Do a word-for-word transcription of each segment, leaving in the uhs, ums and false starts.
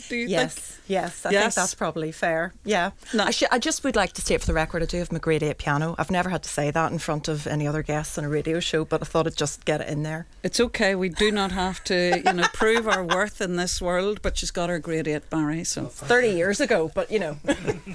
do you yes, think? Yes, I yes. think that's probably fair. Yeah. No. I, sh- I just would like to state for the record, I do have my grade eight piano. I've never had to say that in front of any other guests on a radio show, but I thought I'd just get it in there. It's okay. We do not have to, you know, prove our worth in this world, but she's got her grade eight, Barry. So thirty years ago, but you know.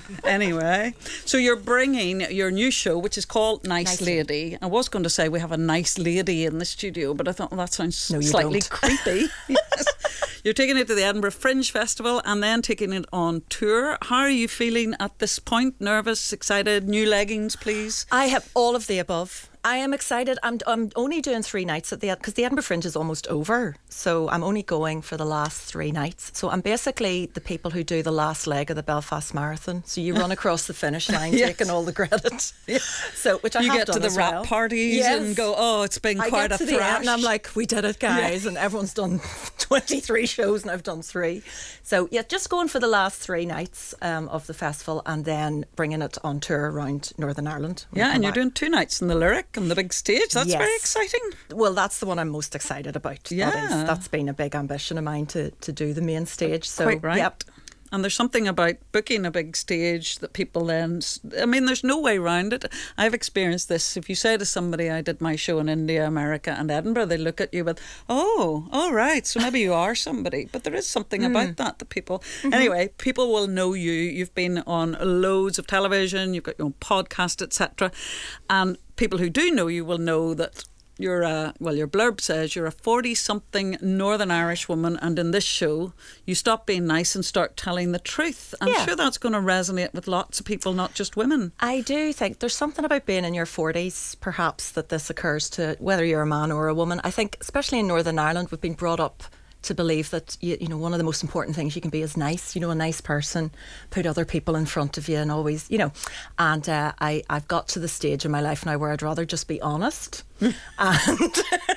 Anyway, so you're bringing your new show, which is called Nice, nice Lady. lady. I was going to say we have a nice lady in the studio, but I thought, well, that sounds no, slightly don't. creepy. Yes. You're taking it to the Edinburgh Fringe Festival and then taking it on tour. How are you feeling at this point? Nervous, excited, new leggings, please? I have all of the above. I am excited. I'm I'm only doing three nights at the because the Edinburgh Fringe is almost over, so I'm only going for the last three nights. So I'm basically the people who do the last leg of the Belfast Marathon. So you run across the finish line, yes. taking all the credit. Yes. So which I you have get done to the as rap well. parties yes. and go, oh, it's been I quite get a to the thrash. end and I'm like, we did it, guys, yeah. and everyone's done twenty-three shows and I've done three. So yeah, just going for the last three nights um, of the festival and then bringing it on tour around Northern Ireland. Yeah, and you're back. doing two nights in the Lyric and the big stage. That's yes. very exciting. Well, that's the one I'm most excited about. Yeah. That is, that's been a big ambition of mine to, to do the main stage. So, Quite right. Yep. And there's something about booking a big stage that people then, I mean, there's no way around it. I've experienced this. If you say to somebody, I did my show in India, America and Edinburgh, they look at you with, oh, all right, so maybe you are somebody. But there is something mm. about that that people, mm-hmm. anyway, people will know you. You've been on loads of television, you've got your own podcast, et cetera. And people who do know you will know that you're a, well, your blurb says you're a forty-something Northern Irish woman, and in this show you stop being nice and start telling the truth. I'm yeah. sure that's going to resonate with lots of people, not just women. I do think there's something about being in your forties, perhaps, that this occurs to, whether you're a man or a woman. I think, especially in Northern Ireland, we've been brought up to believe that, you, you know, one of the most important things you can be is nice, you know, a nice person, put other people in front of you and always, you know, and uh, I, I've got to the stage in my life now where I'd rather just be honest and,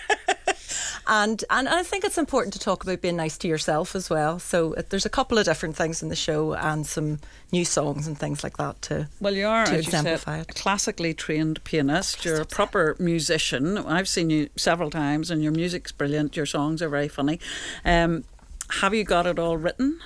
and and I think it's important to talk about being nice to yourself as well. So uh, there's a couple of different things in the show and some new songs and things like that to well you are to as exemplify you said, it. A classically trained pianist. You're a proper musician. I've seen you several times and your music's brilliant, your songs are very funny. Um, have you got it all written?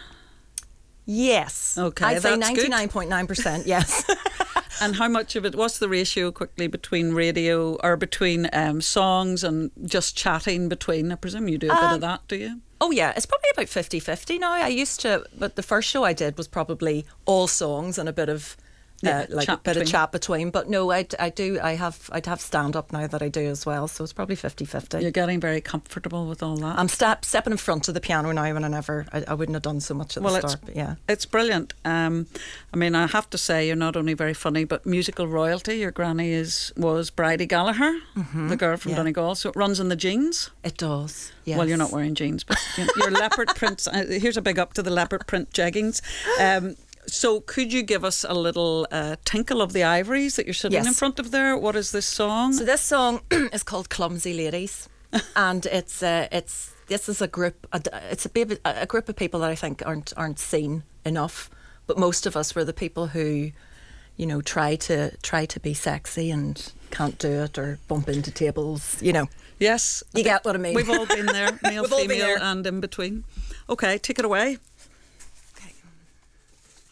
Yes. Okay, I'd say that's ninety-nine point nine percent yes. And how much of it, what's the ratio quickly between radio or between um, songs and just chatting between? I presume you do a um, bit of that, do you? Oh yeah, it's probably about fifty-fifty now. I used to, but the first show I did was probably all songs and a bit of Yeah, uh, like a bit between. of chat between. But no, I, I do, I have, I'd have stand up now that I do as well. So it's probably fifty-fifty. You're getting very comfortable with all that. I'm step, stepping in front of the piano now when I never, I, I wouldn't have done so much at well, the it's, start. But yeah, it's brilliant. Um, I mean, I have to say, you're not only very funny, but musical royalty. Your granny is was Bridie Gallagher, mm-hmm. the girl from yeah. Donegal. So it runs in the jeans. It does. Yes. Well, you're not wearing jeans, but you know, your leopard print. Uh, here's a big up to the leopard print jeggings. Um, So could you give us a little uh, tinkle of the ivories that you're sitting yes. in front of there? What is this song? So this song is called Clumsy Ladies, and it's uh, it's this is a group a, it's a, baby, a group of people that I think aren't aren't seen enough. But most of us were the people who, you know, try to try to be sexy and can't do it or bump into tables. You know. Yes, you get what I mean. We've all been there, male, We've all been female, there. and in between. Okay, take it away.